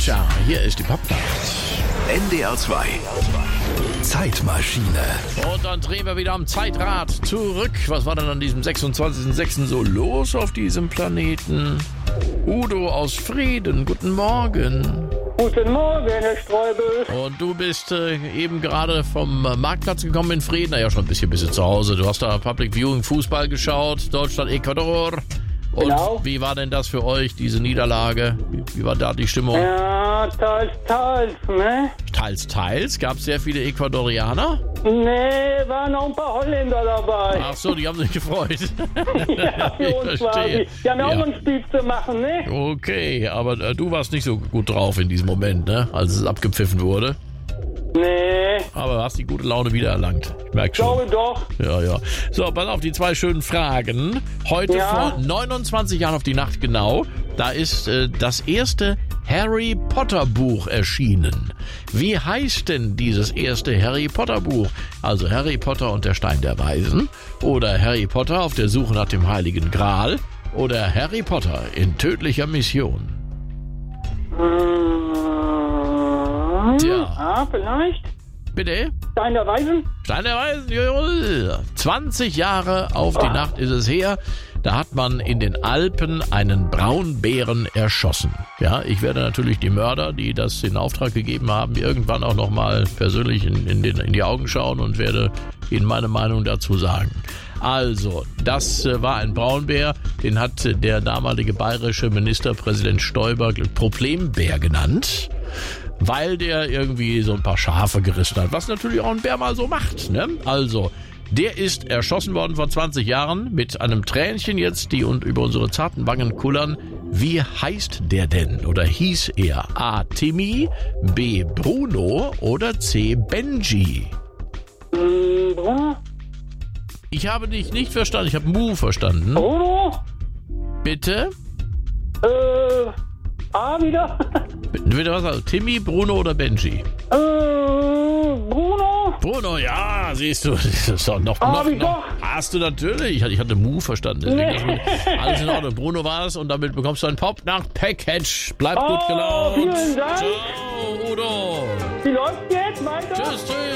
Tja, hier ist die Popnacht. NDR 2 Zeitmaschine. Und dann drehen wir wieder am Zeitrad zurück. Was war denn an diesem 26.06. so los auf diesem Planeten? Udo aus Frieden, guten Morgen. Guten Morgen, Herr Streubel. Und du bist eben gerade vom Marktplatz gekommen in Frieden. Na ja, schon ein bisschen bist du zu Hause. Du hast da Public Viewing Fußball geschaut, Deutschland, Ecuador. Und Genau. Wie war denn das für euch, diese Niederlage? Wie war da die Stimmung? Ja, teils, ne? Teils. Gab es sehr viele Ecuadorianer? Nee, waren noch ein paar Holländer dabei. Ach so, die haben sich gefreut. Ja, für Ich uns verstehe. quasi. Die haben ja auch Ja. noch ein Spiel zu machen, ne? Okay, aber du warst nicht so gut drauf in diesem Moment, ne? Als es abgepfiffen wurde. Nee, Aber du hast die gute Laune wiedererlangt. Ich merke schon. glaube doch. Ja. So, pass auf, die zwei schönen Fragen. Heute Ja. vor 29 Jahren auf die Nacht genau, da ist das erste Harry Potter Buch erschienen. Wie heißt denn dieses erste Harry Potter Buch? Also Harry Potter und der Stein der Weisen oder Harry Potter auf der Suche nach dem Heiligen Gral oder Harry Potter in tödlicher Mission? Tja. Ah, vielleicht? Bitte? Stein der Weisen? Stein der Weisen, jawohl. 20 Jahre auf die Nacht ist es her. Da hat man in den Alpen einen Braunbären erschossen. Ja, ich werde natürlich die Mörder, die das in Auftrag gegeben haben, irgendwann auch nochmal persönlich in die Augen schauen und werde Ihnen meine Meinung dazu sagen. Also, das war ein Braunbär, den hat der damalige bayerische Ministerpräsident Stoiber Problembär genannt, weil der irgendwie so ein paar Schafe gerissen hat, was natürlich auch ein Bär mal so macht, ne? Also, der ist erschossen worden vor 20 Jahren mit einem Tränchen jetzt, die und über unsere zarten Wangen kullern. Wie heißt der denn oder hieß er? A. Timmy, B. Bruno oder C. Benji? Bruno? Ich habe dich nicht verstanden, ich habe Mu verstanden. Bruno? Bitte? A wieder? Bitte was? Also Timmy, Bruno oder Benji? Bruno? Bruno, ja, siehst du, das ist doch noch. Hab ich doch. Hast du natürlich. Ich hatte Mu verstanden. Deswegen Nee. alles in Ordnung. Bruno war es und damit bekommst du ein Pop-Nacht-Package. Bleib gut gelaunt. Vielen Dank. Ciao, Udo. Wie läuft's jetzt weiter? Tschüss.